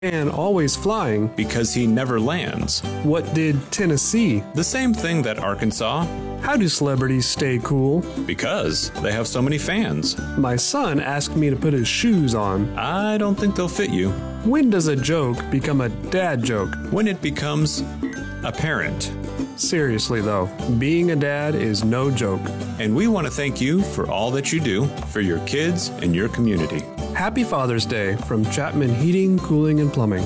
And always flying. Because he never lands. What did Tennessee? The same thing that Arkansas. How do celebrities stay cool? Because they have so many fans. My son asked me to put his shoes on. I don't think they'll fit you. When does a joke become a dad joke? When it becomes apparent. Seriously though, being a dad is no joke. And we want to thank you for all that you do for your kids and your community. Happy Father's Day from Chapman Heating, Cooling, and Plumbing.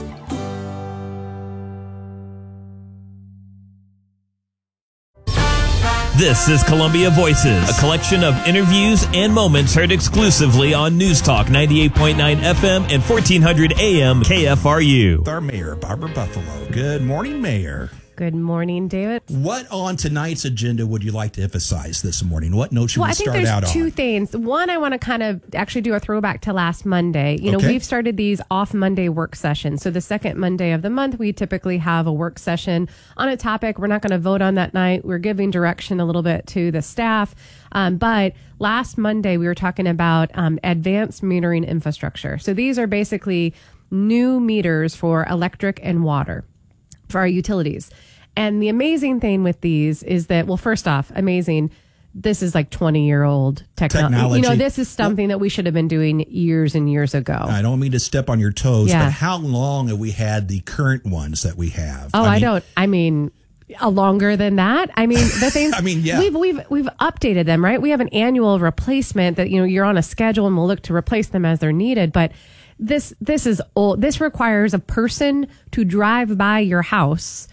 This is Columbia Voices, a collection of interviews and moments heard exclusively on News Talk 98.9 FM and 1400 AM KFRU. Our mayor, Barbara Buffalo. Good morning, Mayor. Good morning, David. What on tonight's agenda would you like to emphasize this morning? What note should we start out on? I think there's two things. One, I want to kind of actually do a throwback to last Monday. You know, we've started these off Monday work sessions. So the second Monday of the month, we typically have a work session on a topic. We're not going to vote on that night. We're giving direction a little bit to the staff. But last Monday, we were talking about advanced metering infrastructure. So these are basically new meters for electric and water for our utilities. And the amazing thing with these is that, well, first off, amazing. This is like 20-year-old technology. You know, this is something that we should have been doing years and years ago. I don't mean to step on your toes, but how long have we had the current ones that we have? I mean, longer than that. I mean, the things. We've updated them, right? We have an annual replacement that, you know, you're on a schedule and we'll look to replace them as they're needed. But this is old. This requires a person to drive by your house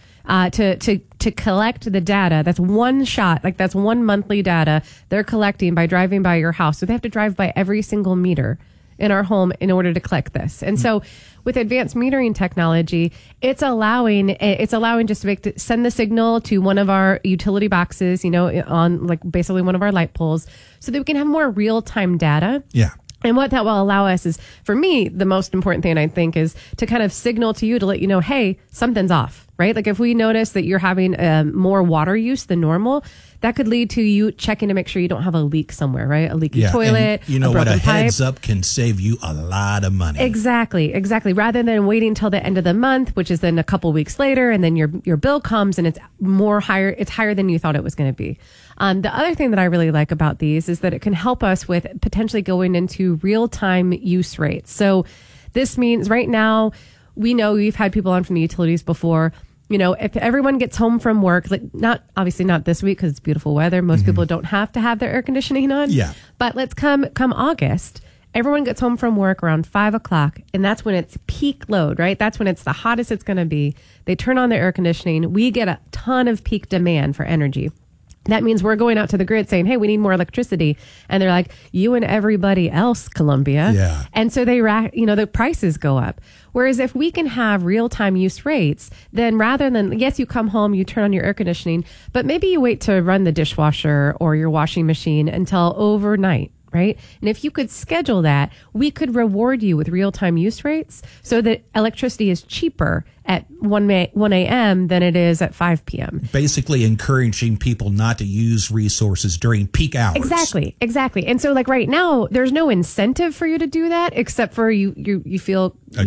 to collect the data. That's one shot, like that's one monthly data they're collecting by driving by your house. So they have to drive by every single meter in our home in order to collect this. And so with advanced metering technology, it's allowing just to send the signal to one of our utility boxes, you know, on like basically one of our light poles, so that we can have more real-time data. Yeah. And what that will allow us is, for me, the most important thing I think is to kind of signal to you to let you know, hey, something's off, right? Like if we notice that you're having more water use than normal, that could lead to you checking to make sure you don't have a leak somewhere, right? A leaky toilet, and you know a broken what? A pipe. heads up can save you a lot of money. Exactly. Rather than waiting till the end of the month, which is then a couple weeks later, and then your bill comes and it's higher. It's higher than you thought it was going to be. The other thing that I really like about these is that it can help us with potentially going into real-time use rates. So this means right now, we know we've had people on from the utilities before. You know, if everyone gets home from work, like obviously not this week because it's beautiful weather. Most people don't have to have their air conditioning on. Yeah. But let's come August, everyone gets home from work around 5 o'clock, and that's when it's peak load, right? That's when it's the hottest it's going to be. They turn on their air conditioning. We get a ton of peak demand for energy. That means we're going out to the grid saying, hey, we need more electricity. And they're like, you and everybody else, Columbia. Yeah. And so the prices go up. Whereas if we can have real-time use rates, then rather than, yes, you come home, you turn on your air conditioning, but maybe you wait to run the dishwasher or your washing machine until overnight. Right? And if you could schedule that, we could reward you with real-time use rates so that electricity is cheaper at 1 a.m. than it is at 5 p.m. Basically encouraging people not to use resources during peak hours. Exactly. And so like right now, there's no incentive for you to do that except for you're a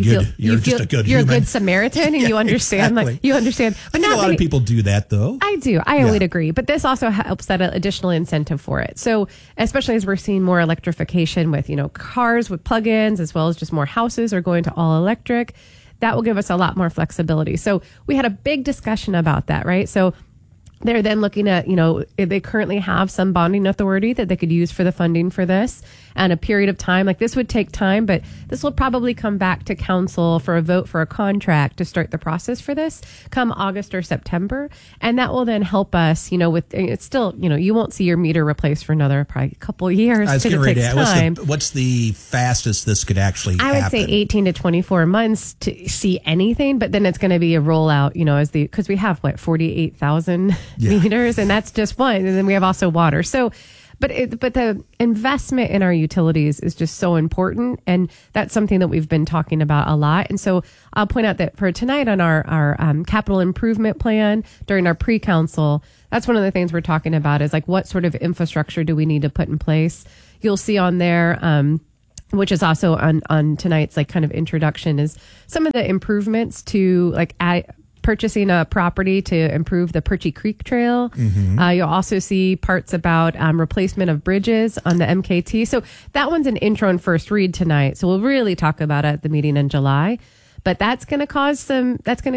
good Samaritan and you understand. Exactly. Like you understand. But I think a lot of people do that though. I do. I would agree. But this also helps set an additional incentive for it. So especially as we're seeing more electrification with, you know, cars with plug-ins as well as just more houses are going to all electric. That will give us a lot more flexibility. So we had a big discussion about that, right? So they're then looking at, you know, they currently have some bonding authority that they could use for the funding for this and a period of time. Like this would take time, but this will probably come back to council for a vote for a contract to start the process for this come August or September. And that will then help us, you know, with it's still, you know, you won't see your meter replaced for another probably couple of years. I was getting ready to ask, what's the fastest this could actually happen? I would say 18 to 24 months to see anything, but then it's going to be a rollout, you know, because we have 48,000 meters, and that's just one. And then we have also water. So, but the investment in our utilities is just so important, and that's something that we've been talking about a lot. And so I'll point out that for tonight on our capital improvement plan during our pre-council, that's one of the things we're talking about is like what sort of infrastructure do we need to put in place. You'll see on there which is also on tonight's like kind of introduction, is some of the improvements to like purchasing a property to improve the Perchie Creek Trail. Mm-hmm. You'll also see parts about replacement of bridges on the MKT. So that one's an intro and first read tonight. So we'll really talk about it at the meeting in July. But that's going to cause some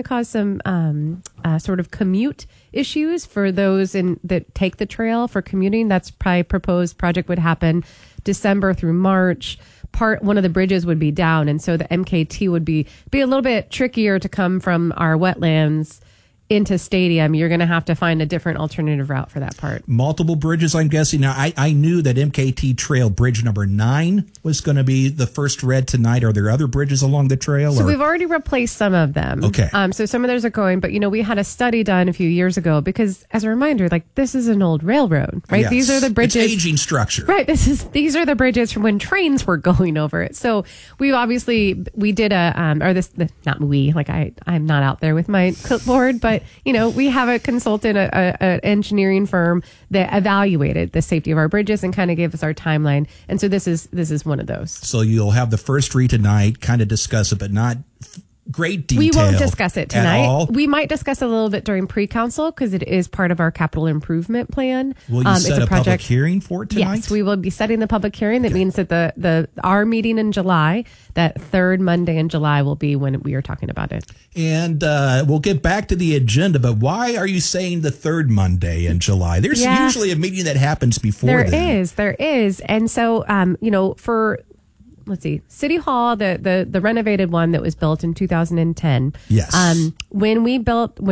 sort of commute issues for those that take the trail for commuting. That's probably proposed project would happen December through March. One of the bridges would be down, and so the MKT would be a little bit trickier to come from our wetlands into Stadium. You're going to have to find a different alternative route for that part. Multiple bridges, I'm guessing. Now, I knew that MKT Trail Bridge number 9 was going to be the first read tonight. Are there other bridges along the trail? So we've already replaced some of them. Okay. So some of those are going, but we had a study done a few years ago because, as a reminder, like this is an old railroad, right? Yes. These are the bridges. It's aging structure. Right. These are the bridges from when trains were going over it. So we did I'm not out there with my clipboard, but we have a consultant, an engineering firm that evaluated the safety of our bridges and kind of gave us our timeline. And so this is one of those. So you'll have the first read tonight, kind of discuss it, but not great detail. We won't discuss it tonight. At all. We might discuss a little bit during pre-council because it is part of our capital improvement plan. Will you set a public hearing for it tonight? Yes, we will be setting the public hearing. That means that our meeting in July, that third Monday in July, will be when we are talking about it. And we'll get back to the agenda, but why are you saying the third Monday in July? There's usually a meeting that happens before then. There is. And so, for... Let's see, City Hall, the renovated one that was built in 2010. Yes. When it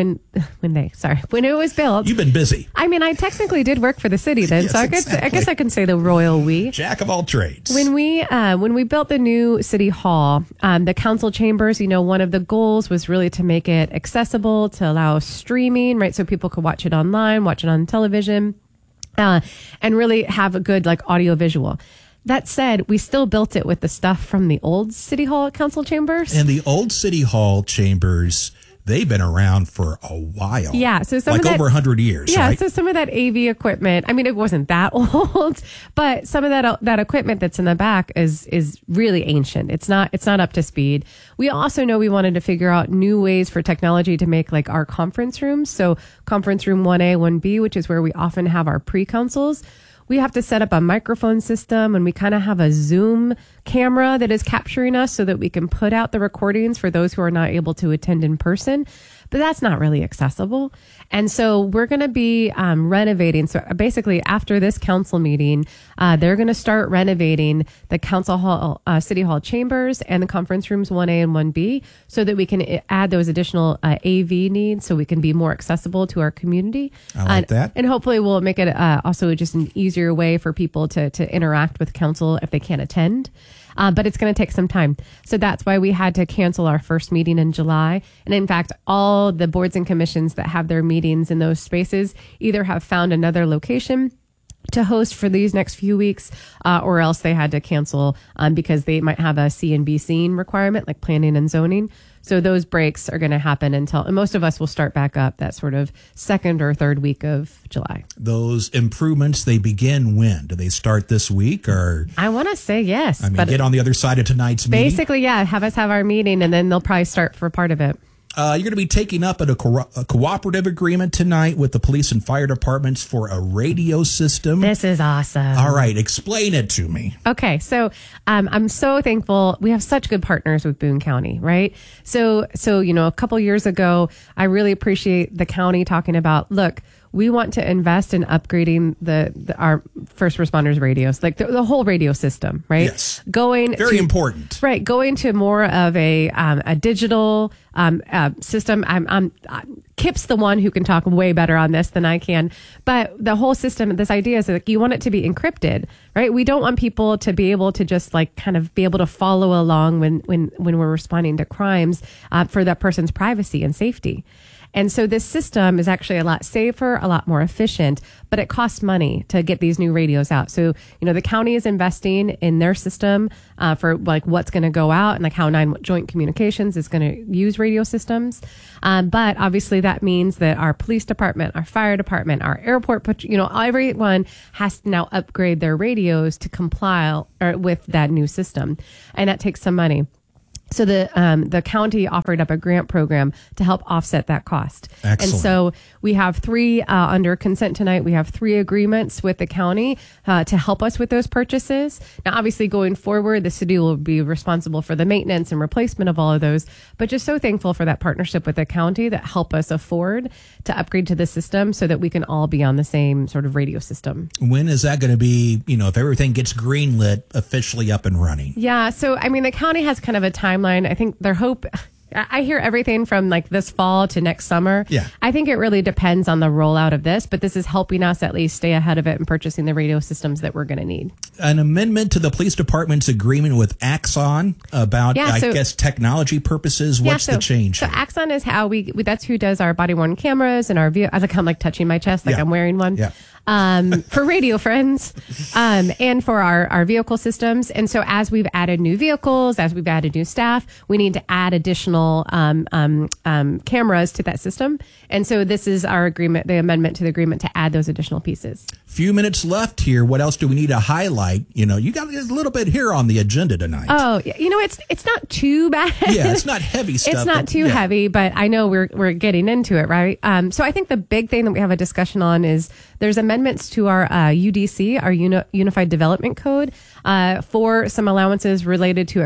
was built. You've been busy. I mean, I technically did work for the city then, Yes, so I guess I can say the royal we. Jack of all trades. When we built the new City Hall, the council chambers, one of the goals was really to make it accessible, to allow streaming, right? So people could watch it online, watch it on television, and really have a good audio visual. That said, we still built it with the stuff from the old City Hall council chambers. And the old City Hall chambers, they've been around for a while. Yeah. So some of that, over 100 years. Yeah. Right? So some of that AV equipment, I mean, it wasn't that old, but some of that equipment that's in the back is really ancient. It's not up to speed. We also know we wanted to figure out new ways for technology to make our conference rooms. So conference room 1A, 1B, which is where we often have our pre-councils. We have to set up a microphone system, and we kind of have a Zoom camera that is capturing us so that we can put out the recordings for those who are not able to attend in person. But that's not really accessible. And so we're going to be renovating. So basically, after this council meeting, they're going to start renovating the council hall, City Hall chambers and the conference rooms 1A and 1B so that we can add those additional AV needs so we can be more accessible to our community. I like that. And hopefully we'll make it also just an easier way for people to interact with council if they can't attend. But it's going to take some time. So that's why we had to cancel our first meeting in July. And in fact, all the boards and commissions that have their meetings in those spaces either have found another location to host for these next few weeks, or else they had to cancel because they might have a C&B scene requirement, like planning and zoning. So those breaks are going to happen and most of us will start back up that sort of second or third week of July. Those improvements, they begin when? Do they start this week or? I want to say yes. I mean, get on the other side of tonight's meeting. Basically, yeah, have us have our meeting and then they'll probably start for part of it. You're going to be taking up a cooperative agreement tonight with the police and fire departments for a radio system. This is awesome. All right. Explain it to me. Okay. So I'm so thankful. We have such good partners with Boone County, right? So a couple years ago, I really appreciate the county talking about, look, we want to invest in upgrading our first responders radios, like the whole radio system, right? Yes. Very important. Right. Going to more of a digital system. Kip's the one who can talk way better on this than I can. But the whole system, this idea is that you want it to be encrypted, right? We don't want people to be able to just kind of be able to follow along when we're responding to crimes for that person's privacy and safety. And so this system is actually a lot safer, a lot more efficient, but it costs money to get these new radios out. So, the county is investing in their system for like what's going to go out and like how Joint Communications is going to use radio systems. But obviously that means that our police department, our fire department, our airport, everyone has to now upgrade their radios to comply with that new system. And that takes some money. So the county offered up a grant program to help offset that cost. Excellent. And so we have three under consent tonight. We have 3 agreements with the county to help us with those purchases. Now, obviously, going forward, the city will be responsible for the maintenance and replacement of all of those. But just so thankful for that partnership with the county that help us afford to upgrade to the system so that we can all be on the same sort of radio system. When is that going to be, if everything gets greenlit, officially up and running? Yeah. So, the county has kind of a timeline. I think their hope, I hear everything from like this fall to next summer. Yeah. I think it really depends on the rollout of this, but this is helping us at least stay ahead of it and purchasing the radio systems that we're going to need. An amendment to the police department's agreement with Axon about, I guess, technology purposes. What's the change? So Axon is how that's who does our body worn cameras and our I'm like touching my chest like I'm wearing one. Yeah. For radio friends, and for our vehicle systems. And so as we've added new vehicles, as we've added new staff, we need to add additional cameras to that system. And so this is our agreement, the amendment to the agreement to add those additional pieces. Few minutes left here. What else do we need to highlight? You got a little bit here on the agenda tonight. Oh, it's not too bad. Yeah, it's not heavy stuff. It's not too heavy, but I know we're getting into it, right? So I think the big thing that we have a discussion on is there's amendments to our UDC, our Unified Development Code, for some allowances related to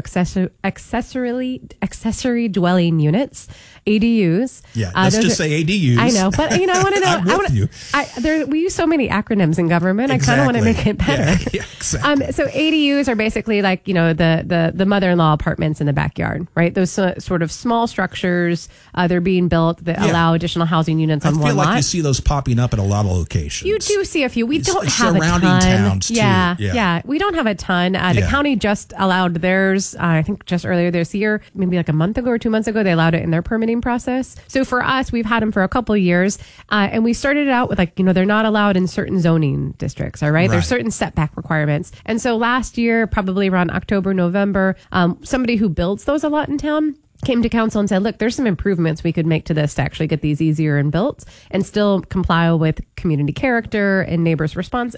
accessory dwelling units, ADUs. Yeah, let's just say ADUs. I know, but I want to know. I'm with you. We use so many acronyms in government. Exactly. I kind of want to make it better. Yeah, exactly. So ADUs are basically like the mother-in-law apartments in the backyard, right? Those sort of small structures they're being built that allow additional housing units on one lot. I feel like you see those popping up at a lot of locations. You do see a few. We don't have a ton. Surrounding towns, too. Yeah. We don't have a ton. The county just allowed theirs, I think just earlier this year, maybe like a month ago or 2 months ago, they allowed it in their permitting process. So for us, we've had them for a couple of years. And we started it out with they're not allowed in certain zoning districts, all right? There's certain setback requirements. And so last year, probably around October, November, somebody who builds those a lot in town came to council and said, look, there's some improvements we could make to this to actually get these easier and built and still comply with community character and neighbors'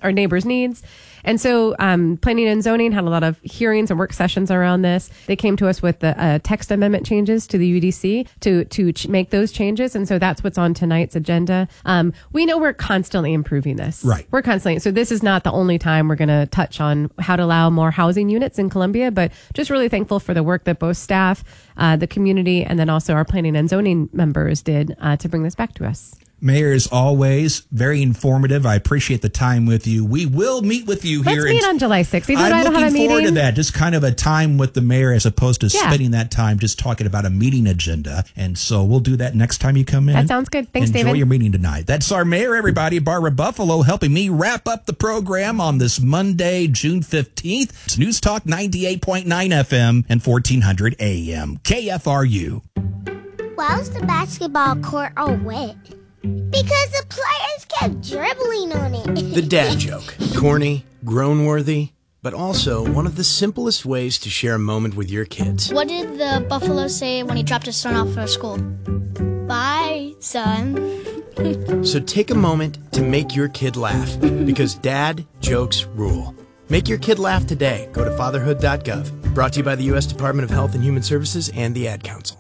needs. And so planning and zoning had a lot of hearings and work sessions around this. They came to us with the text amendment changes to the UDC to make those changes. And so that's what's on tonight's agenda. We know we're constantly improving this. Right. We're constantly. So this is not the only time we're going to touch on how to allow more housing units in Columbia, but just really thankful for the work that both staff, the community, and then also our planning and zoning members did to bring this back to us. Mayor, as always, very informative. I appreciate the time with you. We will meet with you here. Let's meet on July 6th. Even though I don't have a meeting. I'm looking forward to that. Just kind of a time with the mayor as opposed to spending that time just talking about a meeting agenda. And so we'll do that next time you come in. That sounds good. Thanks, David. Enjoy your meeting tonight. That's our mayor, everybody, Barbara Buffalo, helping me wrap up the program on this Monday, June 15th. It's News Talk 98.9 FM and 1400 AM. KFRU. Why was the basketball court all wet? Because the players kept dribbling on it. The dad joke. Corny, groan-worthy, but also one of the simplest ways to share a moment with your kids. What did the buffalo say when he dropped his son off at school? Bye, son. So take a moment to make your kid laugh, because dad jokes rule. Make your kid laugh today. Go to fatherhood.gov. Brought to you by the U.S. Department of Health and Human Services and the Ad Council.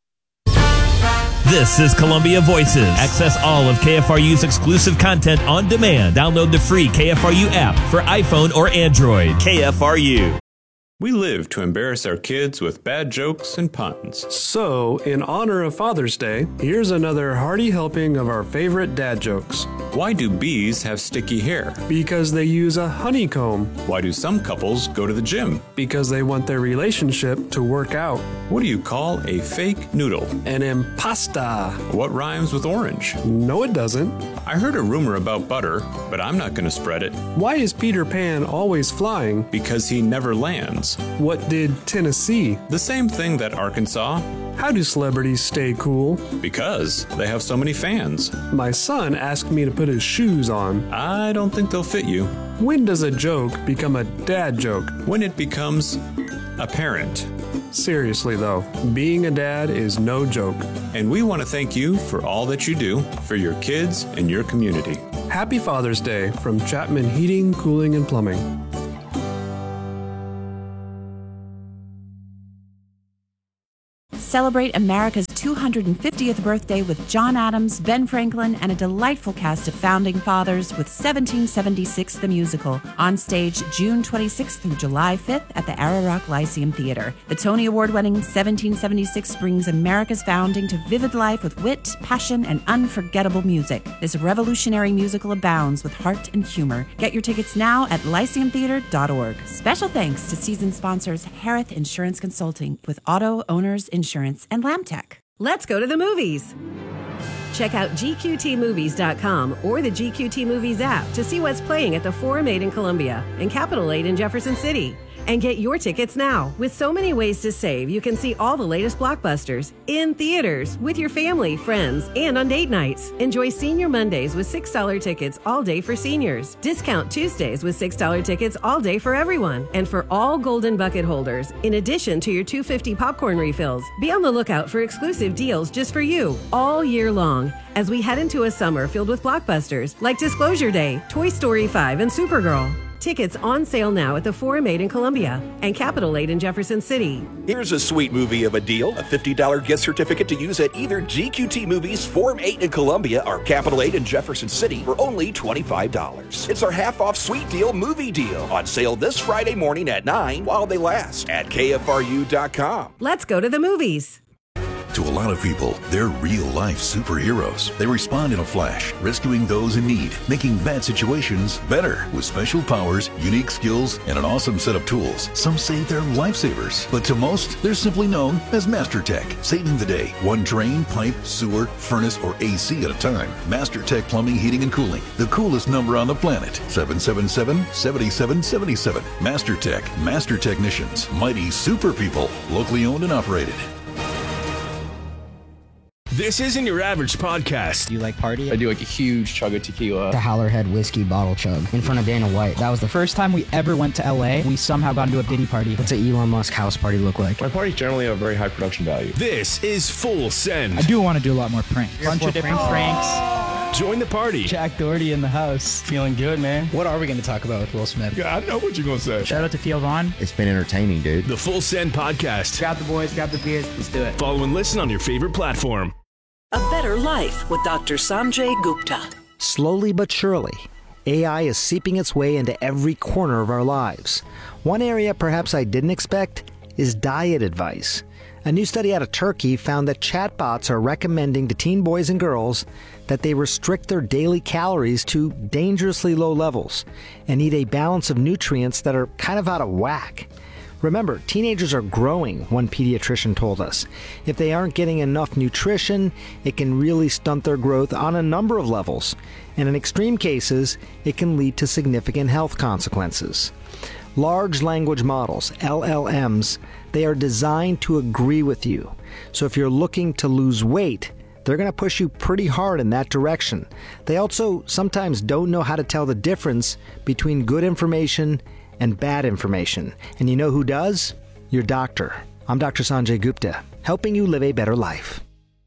This is Columbia Voices. Access all of KFRU's exclusive content on demand. Download the free KFRU app for iPhone or Android. KFRU. We live to embarrass our kids with bad jokes and puns. So, in honor of Father's Day, here's another hearty helping of our favorite dad jokes. Why do bees have sticky hair? Because they use a honeycomb. Why do some couples go to the gym? Because they want their relationship to work out. What do you call a fake noodle? An impasta. What rhymes with orange? No, it doesn't. I heard a rumor about butter, but I'm not going to spread it. Why is Peter Pan always flying? Because he never lands. What did Tennessee? The same thing that Arkansas. How do celebrities stay cool? Because they have so many fans. My son asked me to put his shoes on. I don't think they'll fit you. When does a joke become a dad joke? When it becomes apparent. Seriously though, being a dad is no joke. And we want to thank you for all that you do for your kids and your community. Happy Father's Day from Chapman Heating, Cooling, and Plumbing. Celebrate America's 250th birthday with John Adams, Ben Franklin, and a delightful cast of founding fathers with 1776 the Musical, on stage June 26th through July 5th at the Ararock Lyceum Theater. The Tony Award-winning 1776 brings America's founding to vivid life with wit, passion, and unforgettable music. This revolutionary musical abounds with heart and humor. Get your tickets now at lyceumtheater.org. Special thanks to season sponsors Harith Insurance Consulting with Auto Owners Insurance and Lamtech. Let's go to the movies. Check out GQTmovies.com or the GQT Movies app to see what's playing at the Forum 8 in Columbia and Capitol 8 in Jefferson City. And get your tickets now. With so many ways to save, you can see all the latest blockbusters in theaters with your family, friends, and on date nights. Enjoy Senior Mondays with $6 tickets all day for seniors. Discount Tuesdays with $6 tickets all day for everyone. And for all Golden Bucket holders, in addition to your $2.50 popcorn refills. Be on the lookout for exclusive deals just for you all year long as we head into a summer filled with blockbusters like Disclosure Day, Toy Story 5, and Supergirl. Tickets on sale now at the Forum 8 in Columbia and Capitol 8 in Jefferson City. Here's a sweet movie of a deal. A $50 gift certificate to use at either GQT Movies, Forum 8 in Columbia, or Capitol 8 in Jefferson City for only $25. It's our half-off sweet deal movie deal. On sale this Friday morning at 9 while they last at KFRU.com. Let's go to the movies. To a lot of people, they're real-life superheroes. They respond in a flash, rescuing those in need, making bad situations better with special powers, unique skills, and an awesome set of tools. Some say they're lifesavers, but to most, they're simply known as Master Tech, saving the day, one drain, pipe, sewer, furnace, or AC at a time. Master Tech Plumbing, Heating, and Cooling, the coolest number on the planet, 777-7777. Master Tech, Master Technicians, mighty super people, locally owned and operated. This isn't your average podcast. Do you like party? I do like a huge chug of tequila. The Howlerhead whiskey bottle chug in front of Dana White. That was the first time we ever went to LA. We somehow got into a Diddy party. What's an Elon Musk house party look like? My parties generally have a very high production value. This is Full Send. I do want to do a lot more pranks. Bunch of different pranks. Join the party. Jack Doherty in the house. Feeling good, man. What are we going to talk about with Will Smith? Yeah, I know what you're going to say. Shout out to Theo Vaughn. It's been entertaining, dude. The Full Send podcast. Grab the boys, grab the beers. Let's do it. Follow and listen on your favorite platform. A Better Life with Dr. Sanjay Gupta. Slowly but surely, AI is seeping its way into every corner of our lives. One area perhaps I didn't expect is diet advice. A new study out of Turkey found that chatbots are recommending to teen boys and girls that they restrict their daily calories to dangerously low levels and eat a balance of nutrients that are kind of out of whack. Remember, teenagers are growing, one pediatrician told us. If they aren't getting enough nutrition, it can really stunt their growth on a number of levels. And in extreme cases, it can lead to significant health consequences. Large language models, LLMs, they are designed to agree with you. So if you're looking to lose weight, they're going to push you pretty hard in that direction. They also sometimes don't know how to tell the difference between good information and bad information. And you know who does? Your doctor. I'm Dr. Sanjay Gupta, helping you live a better life.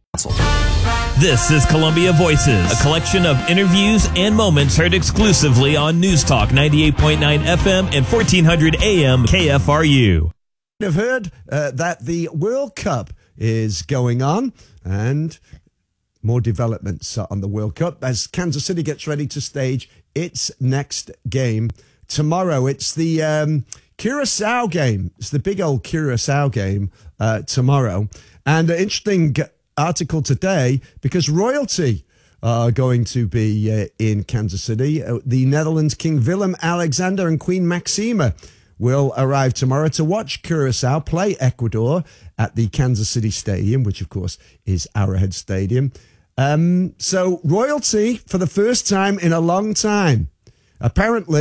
This is Columbia Voices, a collection of interviews and moments heard exclusively on News Talk 98.9 FM and 1400 AM KFRU. I've heard that the World Cup is going on and more developments on the World Cup as Kansas City gets ready to stage its next game tomorrow. It's the Curacao game. It's the big old Curacao game tomorrow. And an interesting article today because royalty are going to be in Kansas City. The Netherlands King Willem-Alexander and Queen Maxima will arrive tomorrow to watch Curacao play Ecuador at the Kansas City Stadium, which of course is Arrowhead Stadium. So royalty for the first time in a long time. Apparently,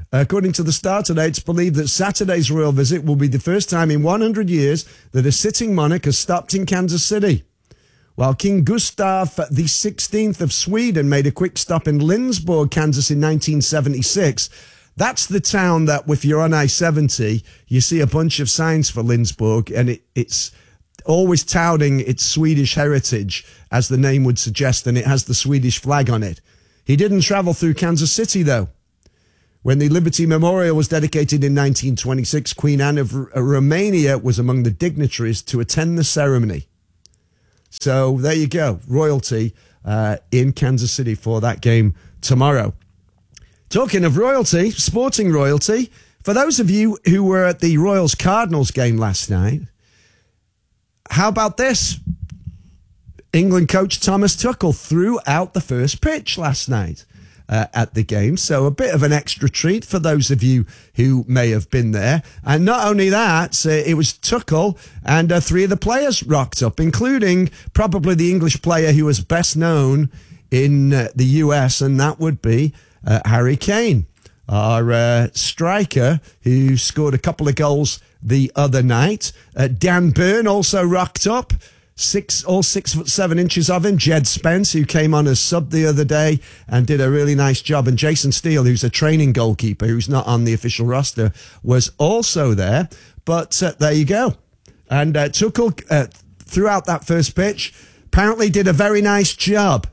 According to the Star today, it's believed that Saturday's royal visit will be the first time in 100 years that a sitting monarch has stopped in Kansas City. While King Gustav XVI of Sweden made a quick stop in Lindsborg, Kansas in 1976, that's the town that, if you're on I-70, you see a bunch of signs for Lindsborg, and it's always touting its Swedish heritage, as the name would suggest, and it has the Swedish flag on it. He didn't travel through Kansas City, though. When the Liberty Memorial was dedicated in 1926, Queen Anne of Romania was among the dignitaries to attend the ceremony. So there you go, royalty in Kansas City for that game tomorrow. Talking of royalty, sporting royalty, for those of you who were at the Royals-Cardinals game last night, how about this? England coach Thomas Tuchel threw out the first pitch last night at the game. So a bit of an extra treat for those of you who may have been there. And not only that, it was Tuchel and three of the players rocked up, including probably the English player who was best known in the US, and that would be Harry Kane, our striker who scored a couple of goals the other night. Dan Burn also rocked up. All 6'7" of him. Jed Spence, who came on as sub the other day and did a really nice job. And Jason Steele, who's a training goalkeeper, who's not on the official roster, was also there. But there you go. And Tuchel, throughout that first pitch, apparently did a very nice job.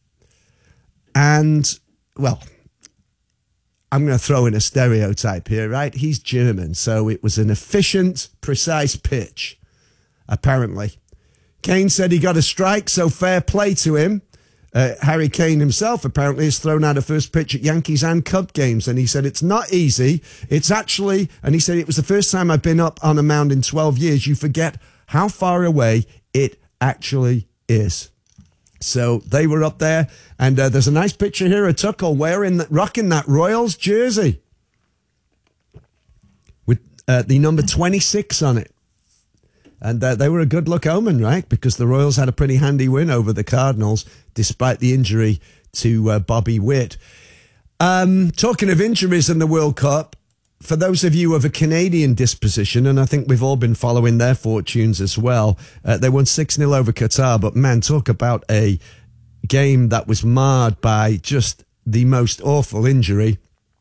And, well, I'm going to throw in a stereotype here, right? He's German, so it was an efficient, precise pitch, apparently. Kane said he got a strike, so fair play to him. Harry Kane himself apparently has thrown out a first pitch at Yankees and Cub games, and he said it's not easy. It's actually, and he said it was the first time I've been up on a mound in 12 years. You forget how far away it actually is. So they were up there, and there's a nice picture here of Tuchel rocking that Royals jersey with the number 26 on it. And they were a good luck omen, right? Because the Royals had a pretty handy win over the Cardinals, despite the injury to Bobby Witt. Talking of injuries in the World Cup, for those of you of a Canadian disposition, and I think we've all been following their fortunes as well, they won 6-0 over Qatar. But man, talk about a game that was marred by just the most awful injury.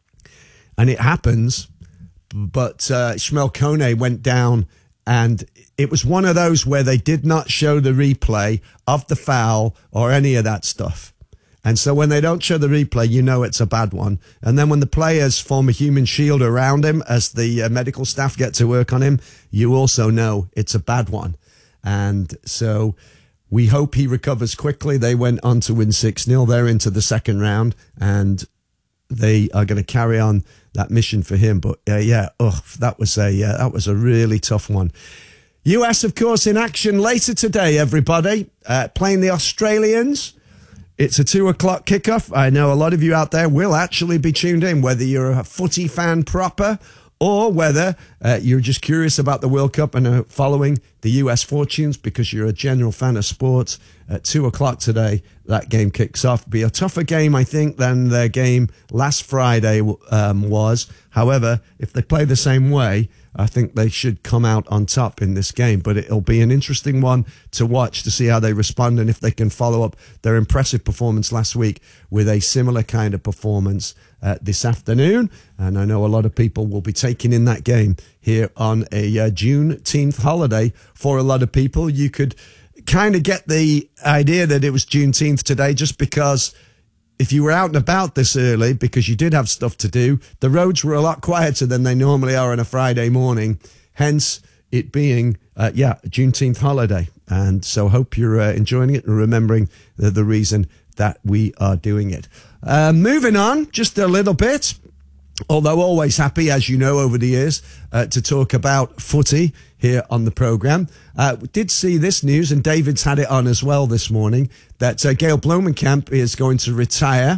And it happens, but Shmuel Kone went down, and it was one of those where they did not show the replay of the foul or any of that stuff. And so when they don't show the replay, you know it's a bad one. And then when the players form a human shield around him as the medical staff get to work on him, you also know it's a bad one. And so we hope he recovers quickly. They went on to win 6-0. They're into the second round, and they are going to carry on that mission for him. But that was a really tough one. US, of course, in action later today, everybody, playing the Australians. It's a 2:00 kickoff. I know a lot of you out there will actually be tuned in, whether you're a footy fan proper or whether you're just curious about the World Cup and are following the US fortunes because you're a general fan of sports. At 2:00 today, that game kicks off. Be a tougher game, I think, than their game last Friday was. However, if they play the same way, I think they should come out on top in this game. But it'll be an interesting one to watch to see how they respond and if they can follow up their impressive performance last week with a similar kind of performance this afternoon. And I know a lot of people will be taking in that game here on a Juneteenth holiday. For a lot of people, you could kind of get the idea that it was Juneteenth today just because if you were out and about this early, because you did have stuff to do, the roads were a lot quieter than they normally are on a Friday morning, hence it being, Juneteenth holiday. And so hope you're enjoying it and remembering the reason that we are doing it. Moving on just a little bit, although always happy, as you know, over the years, to talk about footy here on the programme. We did see this news, and David's had it on as well this morning, that Gail Blomenkamp is going to retire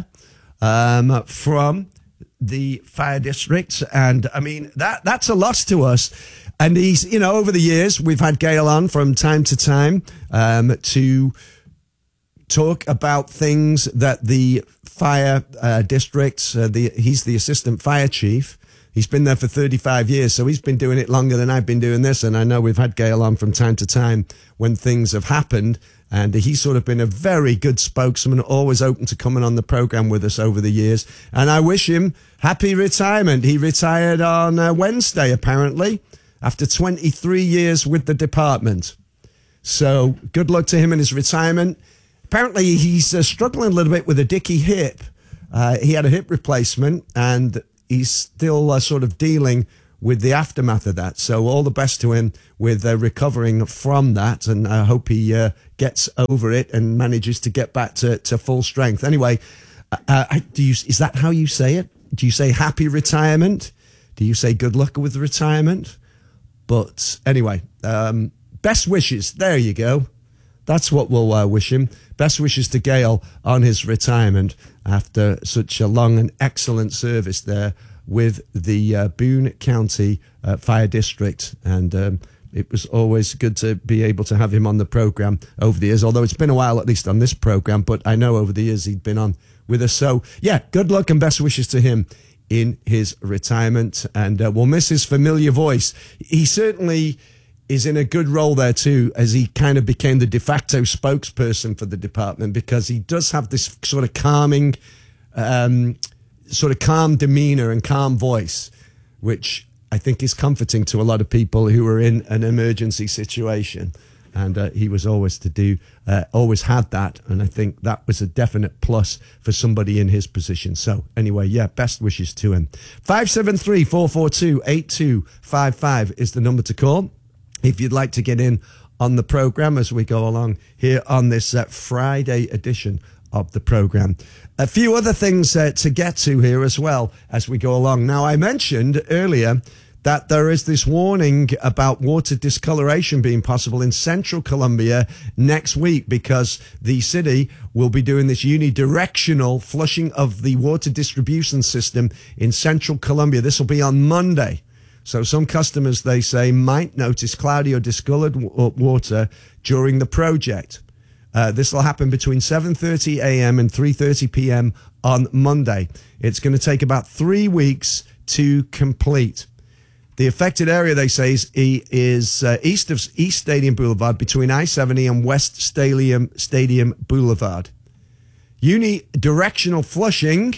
from the fire district. And, I mean, that's a loss to us. And he's, over the years, we've had Gail on from time to time to talk about things that the fire districts, he's the assistant fire chief. He's been there for 35 years, so he's been doing it longer than I've been doing this. And I know we've had Gail on from time to time when things have happened. And he's sort of been a very good spokesman, always open to coming on the program with us over the years. And I wish him happy retirement. He retired on Wednesday, apparently, after 23 years with the department. So good luck to him in his retirement. Apparently, he's struggling a little bit with a dicky hip. He had a hip replacement, and he's still sort of dealing with the aftermath of that. So all the best to him with recovering from that, and I hope he gets over it and manages to get back to full strength. Anyway, is that how you say it? Do you say happy retirement? Do you say good luck with retirement? But anyway, best wishes. There you go. That's what we'll wish him. Best wishes to Gail on his retirement after such a long and excellent service there with the Boone County Fire District. And it was always good to be able to have him on the program over the years, although it's been a while at least on this program, but I know over the years he'd been on with us. So, yeah, good luck and best wishes to him in his retirement. And we'll miss his familiar voice. He certainly is in a good role there too, as he kind of became the de facto spokesperson for the department, because he does have this sort of calming, sort of calm demeanor and calm voice, which I think is comforting to a lot of people who are in an emergency situation. And he was always always had that. And I think that was a definite plus for somebody in his position. So anyway, yeah, best wishes to him. 573-442-8255 is the number to call if you'd like to get in on the program as we go along here on this Friday edition of the program. A few other things to get to here as well as we go along. Now, I mentioned earlier that there is this warning about water discoloration being possible in central Columbia next week, because the city will be doing this unidirectional flushing of the water distribution system in central Columbia. This will be on Monday. So some customers, they say, might notice cloudy or discolored water during the project. This will happen between 7:30 a.m. and 3:30 p.m. on Monday. It's going to take about 3 weeks to complete. The affected area, they say, is east of East Stadium Boulevard, between I-70 and West Stadium Boulevard. Unidirectional flushing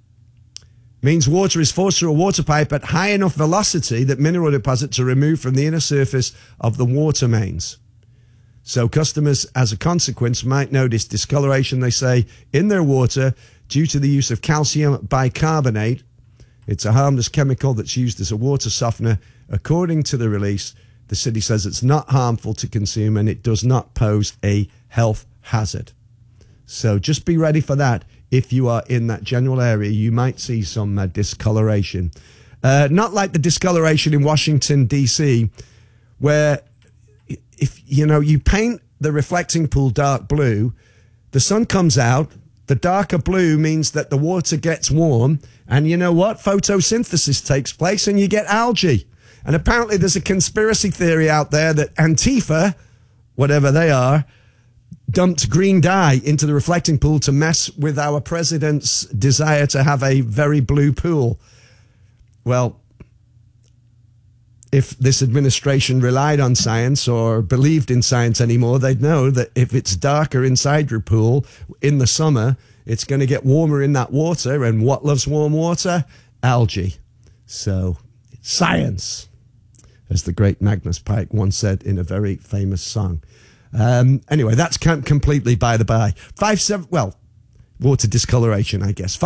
means water is forced through a water pipe at high enough velocity that mineral deposits are removed from the inner surface of the water mains. So customers, as a consequence, might notice discoloration, they say, in their water due to the use of calcium bicarbonate. It's a harmless chemical that's used as a water softener. According to the release, the city says it's not harmful to consume and it does not pose a health hazard. So just be ready for that. If you are in that general area, you might see some discoloration. Not like the discoloration in Washington, D.C., where if you paint the reflecting pool dark blue, the sun comes out, the darker blue means that the water gets warm, and you know what? Photosynthesis takes place and you get algae. And apparently there's a conspiracy theory out there that Antifa, whatever they are, dumped green dye into the reflecting pool to mess with our president's desire to have a very blue pool. Well, if this administration relied on science or believed in science anymore, they'd know that if it's darker inside your pool in the summer, it's going to get warmer in that water. And what loves warm water? Algae. So, science, as the great Magnus Pike once said in a very famous song. Anyway, that's completely by the by. Water discoloration, I guess.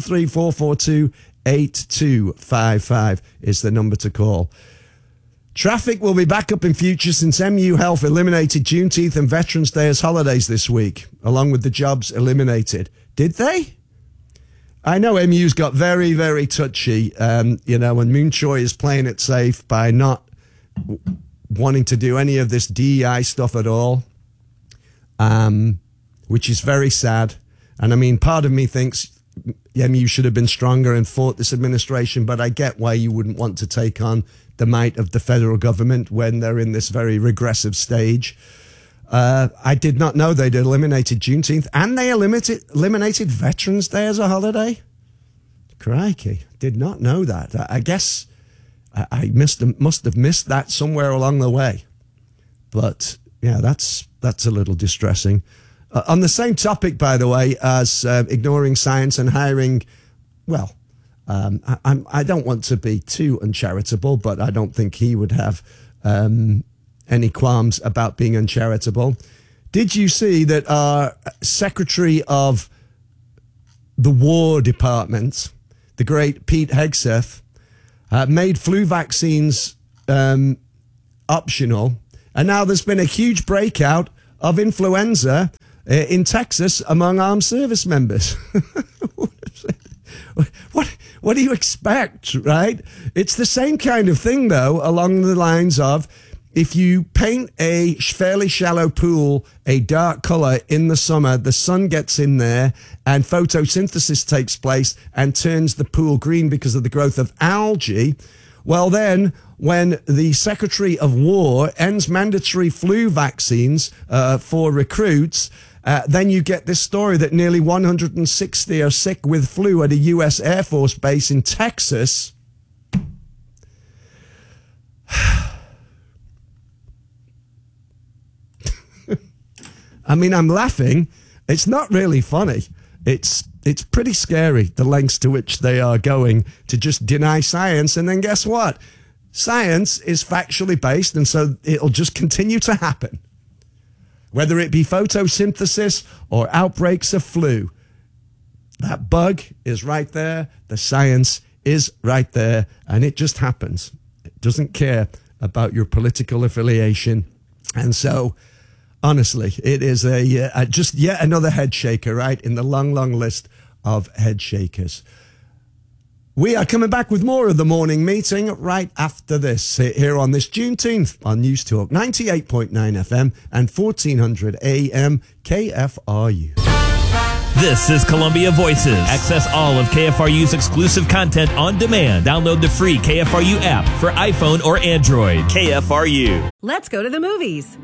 573-442-8255 is the number to call. Traffic will be back up in future since MU Health eliminated Juneteenth and Veterans Day as holidays this week, along with the jobs eliminated. Did they? I know MU's got very, very touchy, and Moon Choi is playing it safe by not wanting to do any of this DEI stuff at all, which is very sad. And I mean, part of me thinks MU should have been stronger and fought this administration, but I get why you wouldn't want to take on the might of the federal government when they're in this very regressive stage. I did not know they'd eliminated Juneteenth, and they eliminated Veterans Day as a holiday. Crikey, did not know that. I guess I must have missed that somewhere along the way. But yeah, that's a little distressing. On the same topic, by the way, as ignoring science and hiring, well, I don't want to be too uncharitable, but I don't think he would have any qualms about being uncharitable. Did you see that our Secretary of the War Department, the great Pete Hegseth, made flu vaccines optional, and now there's been a huge breakout of influenza in Texas among armed service members? What do you expect, right? It's the same kind of thing, though, along the lines of, if you paint a fairly shallow pool a dark color in the summer, the sun gets in there and photosynthesis takes place and turns the pool green because of the growth of algae. Well, then, when the Secretary of War ends mandatory flu vaccines for recruits, then you get this story that nearly 160 are sick with flu at a U.S. Air Force base in Texas. I mean, I'm laughing. It's not really funny. It's pretty scary, the lengths to which they are going to just deny science. And then guess what? Science is factually based, and so it'll just continue to happen. Whether it be photosynthesis or outbreaks of flu, that bug is right there. The science is right there, and it just happens. It doesn't care about your political affiliation. And so, honestly, it is just yet another head shaker, right, in the long, long list of head shakers. We are coming back with more of the morning meeting right after this, here on this Juneteenth on News Talk 98.9 FM and 1400 AM KFRU. This is Columbia Voices. Access all of KFRU's exclusive content on demand. Download the free KFRU app for iPhone or Android. KFRU. Let's go to the movies.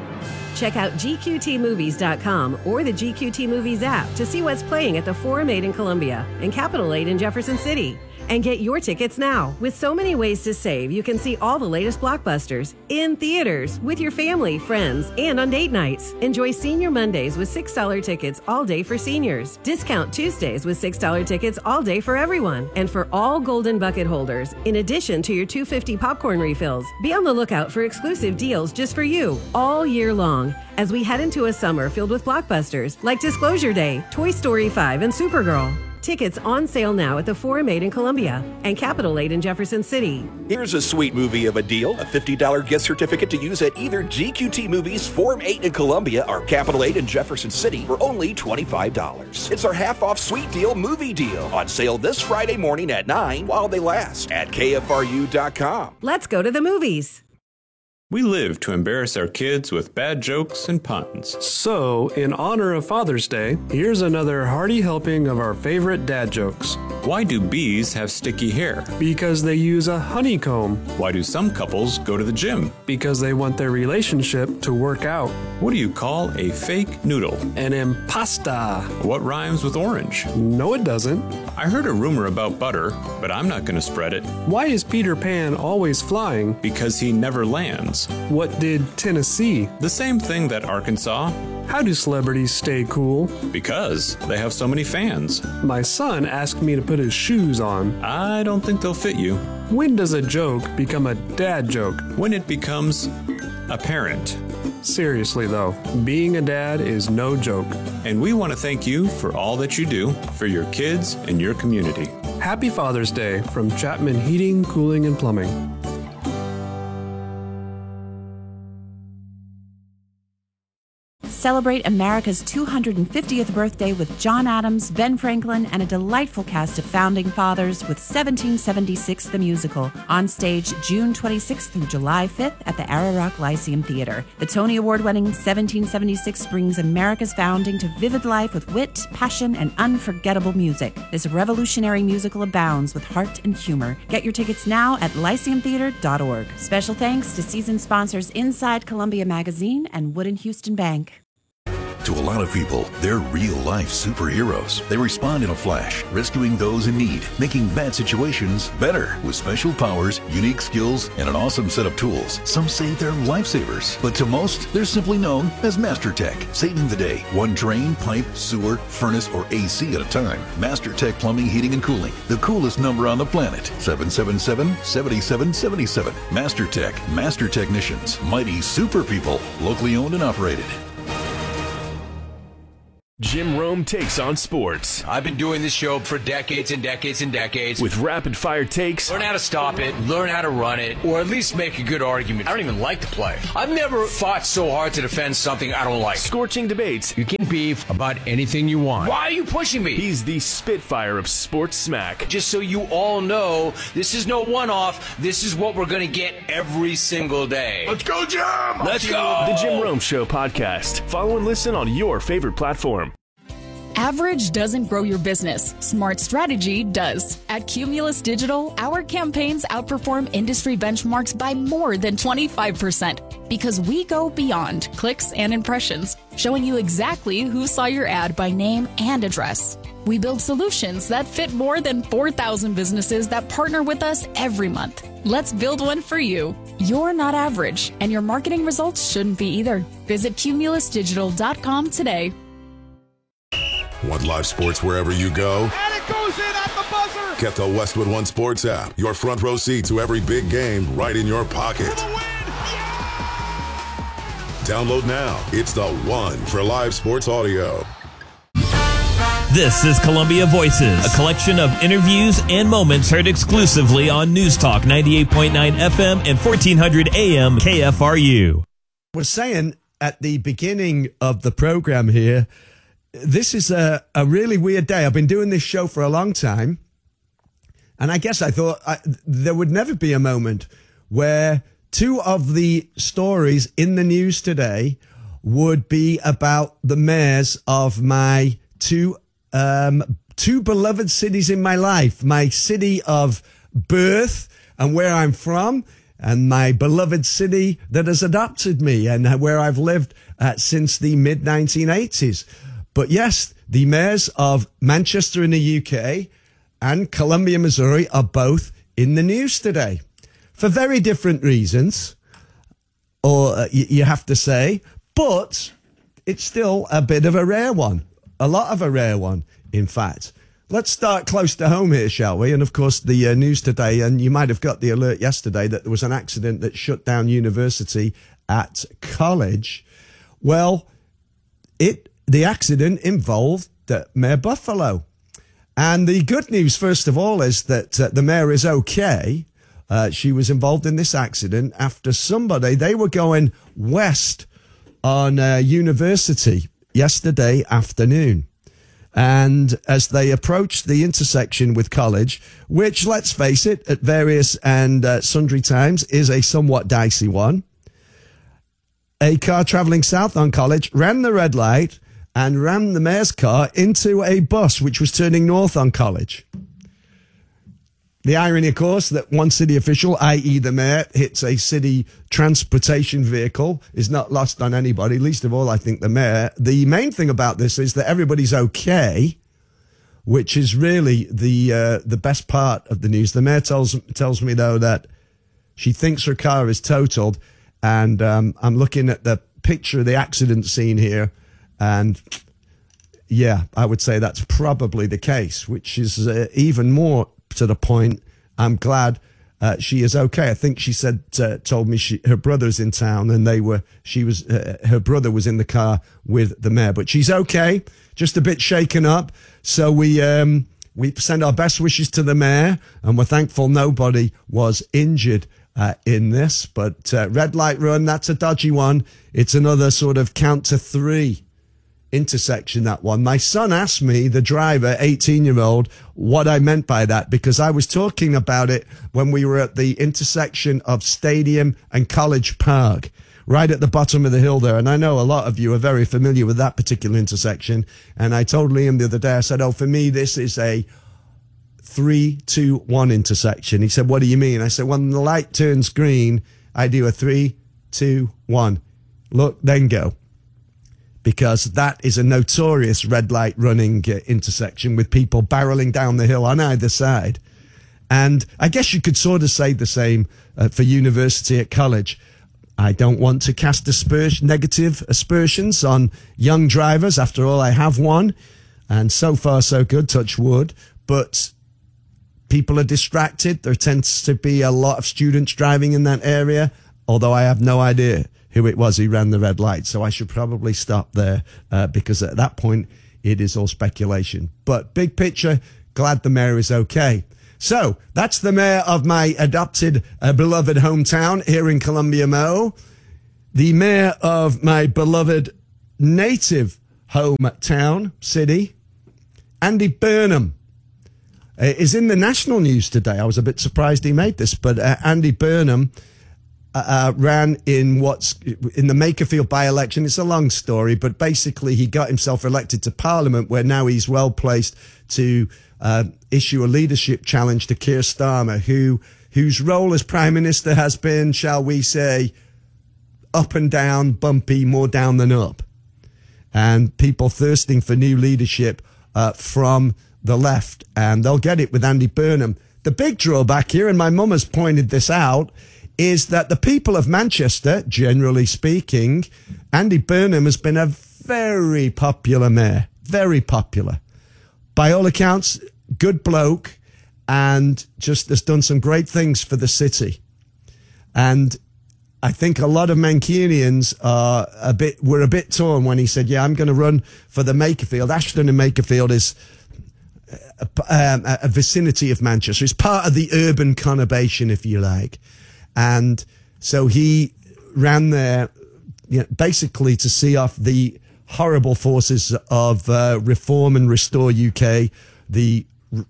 Check out GQTmovies.com or the GQT Movies app to see what's playing at the Forum 8 in Columbia and Capitol 8 in Jefferson City. And get your tickets now. With so many ways to save, you can see all the latest blockbusters in theaters with your family, friends, and on date nights. Enjoy Senior Mondays with $6 tickets all day for seniors. Discount Tuesdays with $6 tickets all day for everyone. And for all Golden Bucket holders, in addition to your $2.50 popcorn refills, be on the lookout for exclusive deals just for you all year long as we head into a summer filled with blockbusters like Disclosure Day, Toy Story 5, and Supergirl. Tickets on sale now at the Forum 8 in Columbia and Capitol 8 in Jefferson City. Here's a sweet movie of a deal. A $50 gift certificate to use at either GQT Movies, Forum 8 in Columbia, or Capitol 8 in Jefferson City for only $25. It's our half-off sweet deal movie deal. On sale this Friday morning at 9 while they last at KFRU.com. Let's go to the movies. We live to embarrass our kids with bad jokes and puns. So, in honor of Father's Day, here's another hearty helping of our favorite dad jokes. Why do bees have sticky hair? Because they use a honeycomb. Why do some couples go to the gym? Because they want their relationship to work out. What do you call a fake noodle? An impasta. What rhymes with orange? No, it doesn't. I heard a rumor about butter, but I'm not going to spread it. Why is Peter Pan always flying? Because he never lands. What did Tennessee? The same thing that Arkansas. How do celebrities stay cool? Because they have so many fans. My son asked me to put his shoes on. I don't think they'll fit you. When does a joke become a dad joke? When it becomes apparent. Seriously though, being a dad is no joke. And we want to thank you for all that you do for your kids and your community. Happy Father's Day from Chapman Heating, Cooling, and Plumbing. Celebrate America's 250th birthday with John Adams, Ben Franklin, and a delightful cast of founding fathers with 1776 the Musical on stage June 26th through July 5th at the Ararock Lyceum Theater. The Tony Award-winning 1776 brings America's founding to vivid life with wit, passion, and unforgettable music. This revolutionary musical abounds with heart and humor. Get your tickets now at lyceumtheater.org. Special thanks to season sponsors Inside Columbia Magazine and Wood & Houston Bank. To a lot of people, they're real-life superheroes. They respond in a flash, rescuing those in need, making bad situations better with special powers, unique skills, and an awesome set of tools. Some say they're lifesavers, but to most, they're simply known as MasterTech, saving the day, one drain, pipe, sewer, furnace, or AC at a time. MasterTech Plumbing, Heating, and Cooling, the coolest number on the planet, 777-7777. MasterTech, Master Technicians, mighty super people, locally owned and operated. Jim Rome takes on sports. I've been doing this show for decades and decades and decades. With rapid-fire takes. Learn how to stop it, learn how to run it, or at least make a good argument. I don't even like the play. I've never fought so hard to defend something I don't like. Scorching debates. You can beef about anything you want. Why are you pushing me? He's the Spitfire of sports smack. Just so you all know, this is no one-off. This is what we're going to get every single day. Let's go, Jim! Let's go! The Jim Rome Show podcast. Follow and listen on your favorite platform. Average doesn't grow your business. Smart strategy does. At Cumulus Digital, our campaigns outperform industry benchmarks by more than 25% because we go beyond clicks and impressions, showing you exactly who saw your ad by name and address. We build solutions that fit more than 4,000 businesses that partner with us every month. Let's build one for you. You're not average, and your marketing results shouldn't be either. Visit cumulusdigital.com today. Want live sports wherever you go? And it goes in at the buzzer! Get the Westwood One Sports app. Your front row seat to every big game right in your pocket. Download now. It's the one for live sports audio. This is Columbia Voices, a collection of interviews and moments heard exclusively on News Talk 98.9 FM and 1400 AM KFRU. We're saying at the beginning of the program here, this is a really weird day. I've been doing this show for a long time, and I guess I thought there would never be a moment where two of the stories in the news today would be about the mayors of my two beloved cities in my life, my city of birth and where I'm from, and my beloved city that has adopted me and where I've lived since the mid-1980s. But yes, the mayors of Manchester in the UK and Columbia, Missouri are both in the news today for very different reasons, or you have to say, but it's still a bit of a rare one, a lot of a rare one, in fact. Let's start close to home here, shall we? And of course, the news today, and you might have got the alert yesterday that there was an accident that shut down university at college. Well, the accident involved Mayor Buffalo. And the good news, first of all, is that the mayor is okay. She was involved in this accident after they were going west on University yesterday afternoon. And as they approached the intersection with College, which, let's face it, at various and sundry times is a somewhat dicey one, a car traveling south on College ran the red light and rammed the mayor's car into a bus which was turning north on College. The irony, of course, that one city official, i.e. the mayor, hits a city transportation vehicle is not lost on anybody, least of all, I think, the mayor. The main thing about this is that everybody's okay, which is really the best part of the news. The mayor tells me, though, that she thinks her car is totaled, and I'm looking at the picture of the accident scene here, and yeah, I would say that's probably the case, which is even more to the point. I'm glad she is okay. I think she told me her brother's in town, and her brother was in the car with the mayor, but she's okay, just a bit shaken up. So we send our best wishes to the mayor, and we're thankful nobody was injured in this. But red light run, that's a dodgy one. It's another sort of count to 3 intersection, that one. My son asked me, the driver, 18-year-old, what I meant by that, because I was talking about it when we were at the intersection of Stadium and College Park, right at the bottom of the hill there. And I know a lot of you are very familiar with that particular intersection. And I told Liam the other day, I said, oh, for me, this is a 3-2-1 intersection. He said, what do you mean? I said, when the light turns green, I do a 3-2-1. Look, then go. Because that is a notorious red light running intersection with people barreling down the hill on either side. And I guess you could sort of say the same for university at college. I don't want to cast negative aspersions on young drivers. After all, I have one. And so far, so good, touch wood. But people are distracted. There tends to be a lot of students driving in that area, although I have no idea who it was who ran the red light. So I should probably stop there because at that point, it is all speculation. But big picture, glad the mayor is okay. So that's the mayor of my adopted, beloved hometown here in Columbia, Mo. The mayor of my beloved native hometown city, Andy Burnham, is in the national news today. I was a bit surprised he made this, but Andy Burnham ran in the Makerfield by-election. It's a long story, but basically he got himself elected to Parliament, where now he's well placed to issue a leadership challenge to Keir Starmer, whose role as Prime Minister has been, shall we say, up and down, bumpy, more down than up. And people thirsting for new leadership from the left, and they'll get it with Andy Burnham. The big drawback here, and my mum has pointed this out, is that the people of Manchester, generally speaking, Andy Burnham has been a very popular mayor, very popular. By all accounts, good bloke, and just has done some great things for the city. And I think a lot of Mancunians were a bit torn when he said, yeah, I'm going to run for the Makerfield. Ashton and Makerfield is a vicinity of Manchester. It's part of the urban conurbation, if you like. And so he ran there basically to see off the horrible forces of Reform and Restore UK, the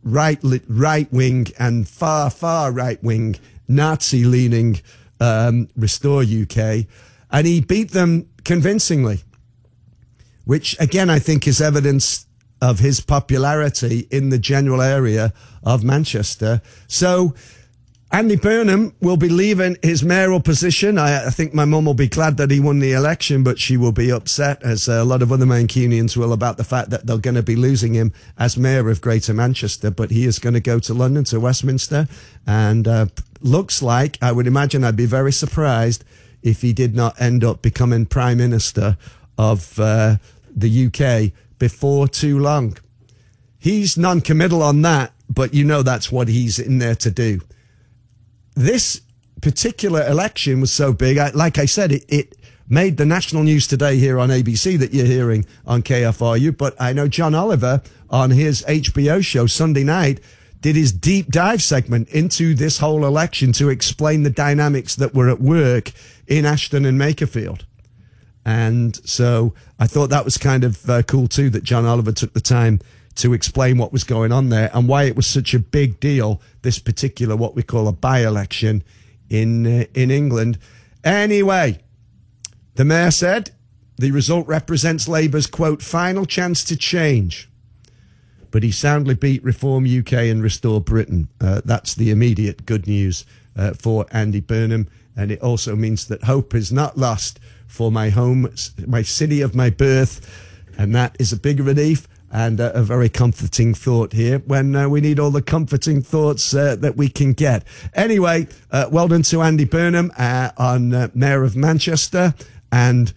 right-wing and far right-wing Nazi-leaning Restore UK. And he beat them convincingly, which, again, I think is evidence of his popularity in the general area of Manchester. So Andy Burnham will be leaving his mayoral position. I think my mum will be glad that he won the election, but she will be upset, as a lot of other Mancunians will, about the fact that they're going to be losing him as mayor of Greater Manchester. But he is going to go to London, to Westminster, and looks like, I would imagine, I'd be very surprised if he did not end up becoming Prime Minister of the UK before too long. He's non-committal on that, but that's what he's in there to do. This particular election was so big, like I said, it made the national news today here on ABC that you're hearing on KFRU, but I know John Oliver on his HBO show Sunday night did his deep dive segment into this whole election to explain the dynamics that were at work in Ashton and Makerfield. And so I thought that was kind of cool too, that John Oliver took the time to explain what was going on there and why it was such a big deal, this particular, what we call a by-election in England. Anyway, the mayor said the result represents Labour's, quote, final chance to change. But he soundly beat Reform UK and Restore Britain. That's the immediate good news for Andy Burnham. And it also means that hope is not lost for my home, my city of my birth. And that is a big relief and a very comforting thought here when we need all the comforting thoughts that we can get. Anyway, well done to Andy Burnham on Mayor of Manchester, and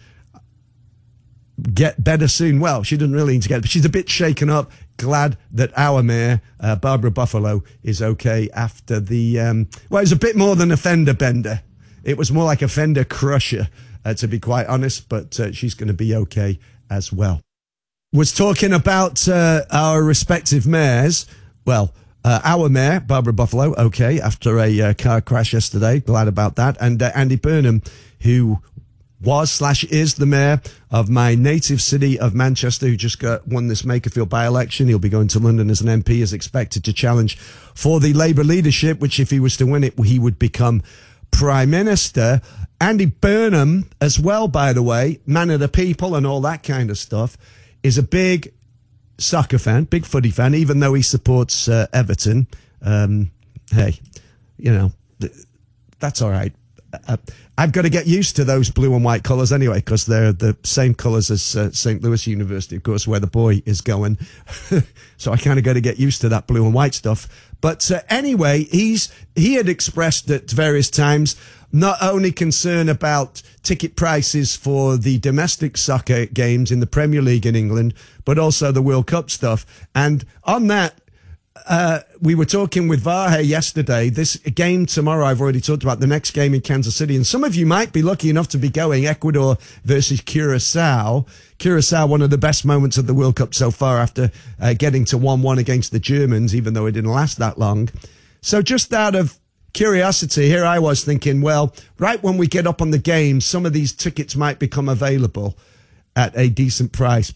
get better soon. Well, she doesn't really need to get, but she's a bit shaken up. Glad that our mayor, Barbara Buffalo, is okay after the, well, it was a bit more than a fender bender. It was more like a fender crusher, to be quite honest, but she's going to be okay as well. Was talking about our respective mayors. Well, Our mayor, Barbara Buffalo, okay, after a car crash yesterday. Glad about that. And Andy Burnham, who was/is the mayor of my native city of Manchester, who just won this Makerfield by-election. He'll be going to London as an MP, is expected to challenge for the Labour leadership, which if he was to win it, he would become Prime Minister. Andy Burnham as well, by the way, man of the people and all that kind of stuff, is a big soccer fan, big footy fan, even though he supports Everton. Hey, you know, that's all right. I've got to get used to those blue and white colours anyway, because they're the same colours as St. Louis University, of course, where the boy is going. So I kind of got to get used to that blue and white stuff. But anyway, he had expressed at various times not only concern about ticket prices for the domestic soccer games in the Premier League in England, but also the World Cup stuff. And on that, we were talking with Vahe yesterday. This game tomorrow, I've already talked about the next game in Kansas City. And some of you might be lucky enough to be going Ecuador versus Curacao. Curacao, one of the best moments of the World Cup so far after getting to 1-1 against the Germans, even though it didn't last that long. So just out of curiosity, here I was thinking, well, right when we get up on the game, some of these tickets might become available at a decent price.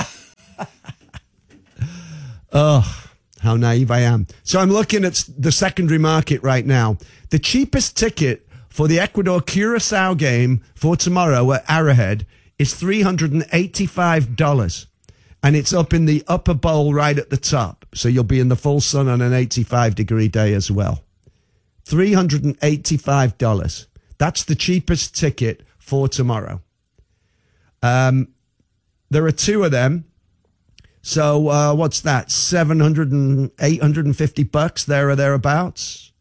Oh, how naive I am. So I'm looking at the secondary market right now. The cheapest ticket for the Ecuador-Curacao game for tomorrow at Arrowhead is $385. And it's up in the upper bowl right at the top. So you'll be in the full sun on an 85-degree day as well. $385. That's the cheapest ticket for tomorrow. There are two of them. So what's that? $700 $850 there or thereabouts.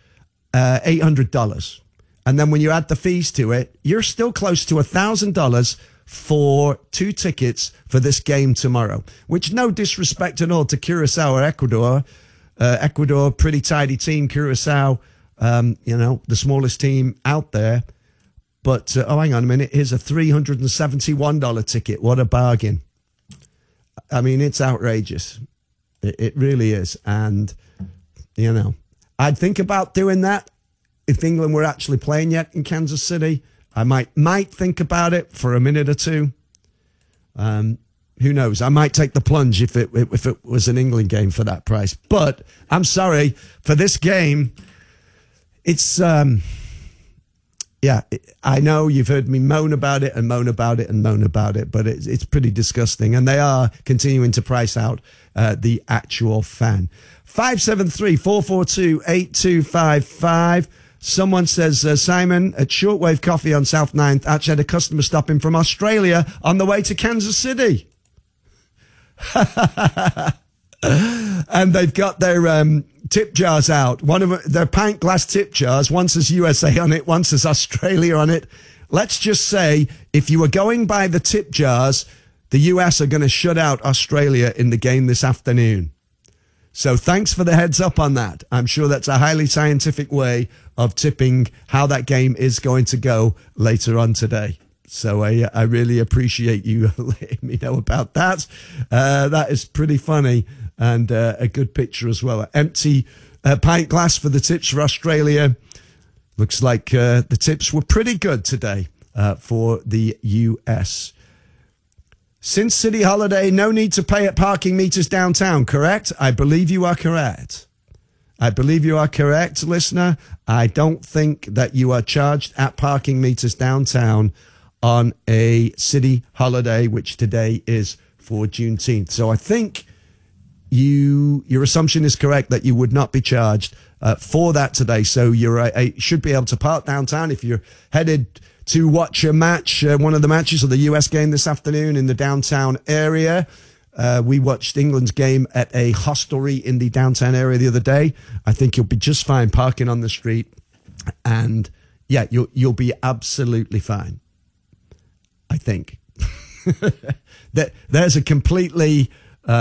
$800. And then when you add the fees to it, you're still close to $1,000 for two tickets for this game tomorrow, which no disrespect at all to Curacao or Ecuador. Ecuador, pretty tidy team. Curacao, the smallest team out there. But, hang on a minute. Here's a $371 ticket. What a bargain. I mean, it's outrageous. It really is. And, I'd think about doing that if England were actually playing yet in Kansas City. I might think about it for a minute or two. Who knows? I might take the plunge if it was an England game for that price. But I'm sorry, for this game, it's I know you've heard me moan about it, but it's pretty disgusting. And they are continuing to price out the actual fan. 573-442-8255. Someone says, Simon, at Shortwave Coffee on South 9th, actually had a customer stopping from Australia on the way to Kansas City. And they've got their tip jars out. One of their pint glass tip jars. One says USA on it, one says Australia on it. Let's just say, if you were going by the tip jars, the US are going to shut out Australia in the game this afternoon. So thanks for the heads up on that. I'm sure that's a highly scientific way of tipping how that game is going to go later on today. So I really appreciate you letting me know about that. That is pretty funny and a good picture as well. Empty pint glass for the tips for Australia. Looks like the tips were pretty good today for the US. Since City Holiday, no need to pay at parking meters downtown, correct? I believe you are correct. Listener. I don't think that you are charged at parking meters downtown on a City Holiday, which today is for Juneteenth. So I think your assumption is correct that you would not be charged for that today. So you should be able to park downtown if you're headed to watch a match, one of the matches of the US game this afternoon in the downtown area. We watched England's game at a hostelry in the downtown area the other day. I think you'll be just fine parking on the street. And yeah, you'll be absolutely fine. I think. There's a completely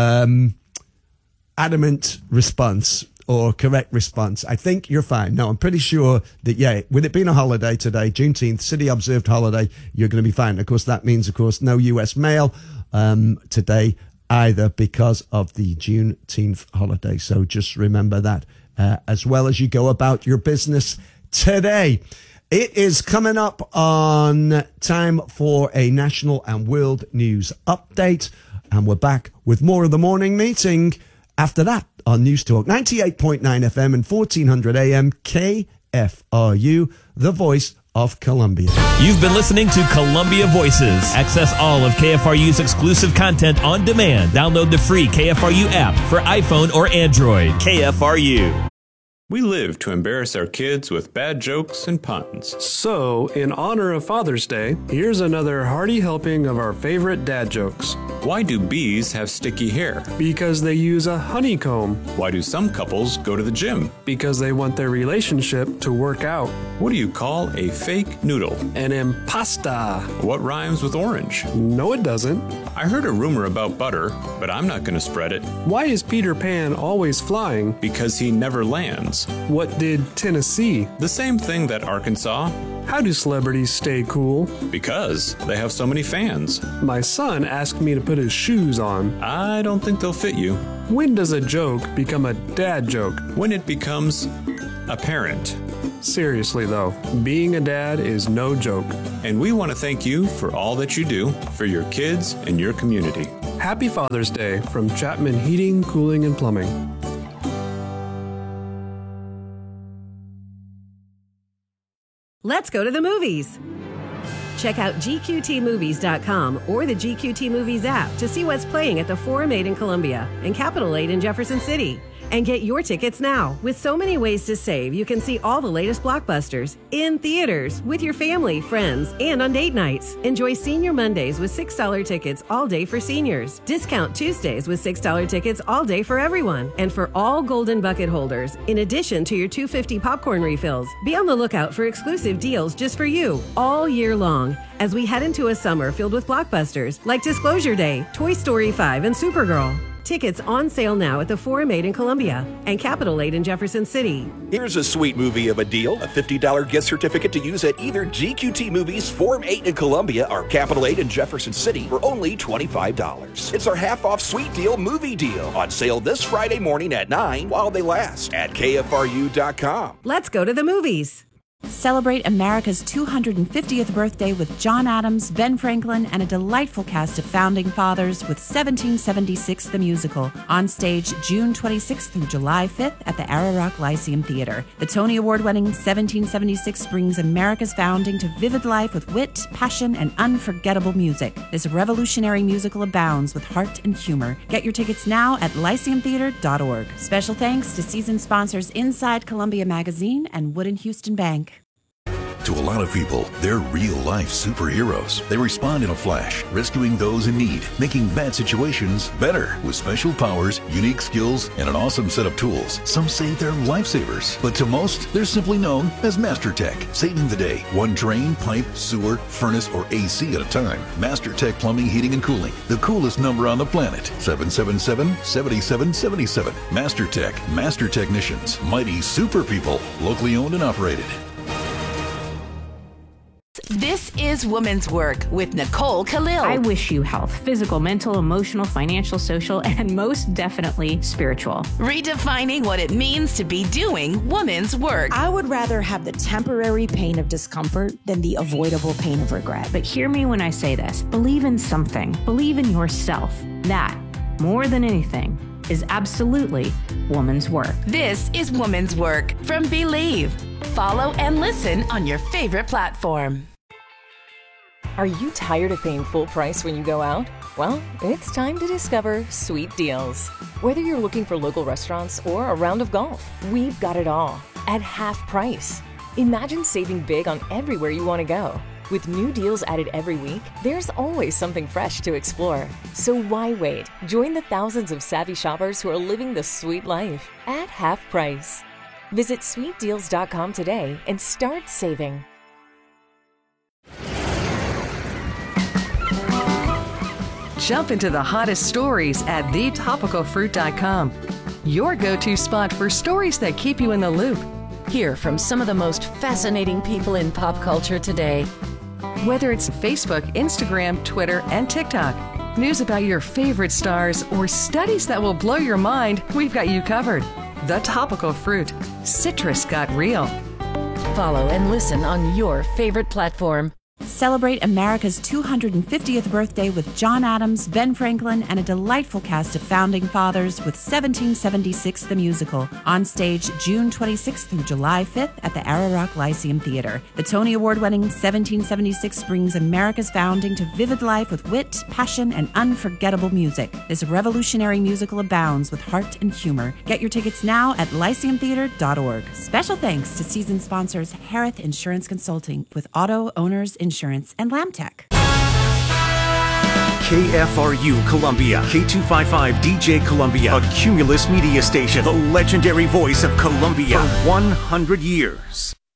adamant response or correct response. I think you're fine. No, I'm pretty sure that, with it being a holiday today, Juneteenth, city observed holiday, you're going to be fine. Of course, that means, no US mail today either because of the Juneteenth holiday. So just remember that as well as you go about your business today. It is coming up on time for a national and world news update. And we're back with more of the morning meeting after that on News Talk 98.9 FM and 1400 AM KFRU, the voice of Columbia. You've been listening to Columbia Voices. Access all of KFRU's exclusive content on demand. Download the free KFRU app for iPhone or Android. KFRU. We live to embarrass our kids with bad jokes and puns. So, in honor of Father's Day, here's another hearty helping of our favorite dad jokes. Why do bees have sticky hair? Because they use a honeycomb. Why do some couples go to the gym? Because they want their relationship to work out. What do you call a fake noodle? An impasta. What rhymes with orange? No, it doesn't. I heard a rumor about butter, but I'm not going to spread it. Why is Peter Pan always flying? Because he never lands. What did Tennessee? The same thing that Arkansas. How do celebrities stay cool? Because they have so many fans. My son asked me to put his shoes on. I don't think they'll fit you. When does a joke become a dad joke? When it becomes apparent. Seriously though, being a dad is no joke. And we want to thank you for all that you do for your kids and your community. Happy Father's Day from Chapman Heating, Cooling, and Plumbing. Let's go to the movies. Check out GQTmovies.com or the GQT Movies app to see what's playing at the Forum 8 in Columbia and Capitol 8 in Jefferson City. And get your tickets now. With so many ways to save, you can see all the latest blockbusters in theaters with your family, friends, and on date nights. Enjoy Senior Mondays with $6 tickets all day for seniors. Discount Tuesdays with $6 tickets all day for everyone. And for all Golden Bucket holders, in addition to your $2.50 popcorn refills. Be on the lookout for exclusive deals just for you all year long as we head into a summer filled with blockbusters like Disclosure Day, Toy Story 5, and Supergirl. Tickets on sale now at the Forum 8 in Columbia and Capitol 8 in Jefferson City. Here's a sweet movie of a deal. A $50 gift certificate to use at either GQT Movies, Forum 8 in Columbia, or Capitol 8 in Jefferson City for only $25. It's our half-off sweet deal movie deal. On sale this Friday morning at 9 while they last at KFRU.com. Let's go to the movies. Celebrate America's 250th birthday with John Adams, Ben Franklin, and a delightful cast of founding fathers with 1776 the Musical on stage June 26th through July 5th at the Ararock Lyceum Theater. The Tony Award-winning 1776 brings America's founding to vivid life with wit, passion, and unforgettable music. This revolutionary musical abounds with heart and humor. Get your tickets now at lyceumtheater.org. Special thanks to season sponsors Inside Columbia Magazine and Wood & Houston Bank. To a lot of people, they're real-life superheroes. They respond in a flash, rescuing those in need, making bad situations better with special powers, unique skills, and an awesome set of tools. Some say they're lifesavers, but to most, they're simply known as Master Tech, saving the day, one drain, pipe, sewer, furnace, or AC at a time. Master Tech Plumbing, Heating, and Cooling, the coolest number on the planet, 777-7777. Master Tech, Master Technicians, mighty super people, locally owned and operated. This is Woman's Work with Nicole Khalil. I wish you health, physical, mental, emotional, financial, social, and most definitely spiritual. Redefining what it means to be doing woman's work. I would rather have the temporary pain of discomfort than the avoidable pain of regret. But hear me when I say this. Believe in something. Believe in yourself. That, more than anything, is absolutely woman's work. This is Woman's Work from Believe. Follow and listen on your favorite platform. Are you tired of paying full price when you go out? Well, it's time to discover Sweet Deals. Whether you're looking for local restaurants or a round of golf, we've got it all at half price. Imagine saving big on everywhere you want to go. With new deals added every week, there's always something fresh to explore. So why wait? Join the thousands of savvy shoppers who are living the sweet life at half price. Visit sweetdeals.com today and start saving. Jump into the hottest stories at thetopicalfruit.com. Your go-to spot for stories that keep you in the loop. Hear from some of the most fascinating people in pop culture today. Whether it's Facebook, Instagram, Twitter, and TikTok, news about your favorite stars, or studies that will blow your mind, we've got you covered. The Topical Fruit. Citrus got real. Follow and listen on your favorite platform. Celebrate America's 250th birthday with John Adams, Ben Franklin, and a delightful cast of founding fathers with 1776 the Musical, on stage June 26th through July 5th at the Ararock Lyceum Theater. The Tony Award-winning 1776 brings America's founding to vivid life with wit, passion, and unforgettable music. This revolutionary musical abounds with heart and humor. Get your tickets now at lyceumtheater.org. Special thanks to season sponsors Harith Insurance Consulting with Auto Owners Insurance and Lamtech. KFRU Columbia, K255DJ Columbia, a Cumulus media station, the legendary voice of Columbia for 100 years.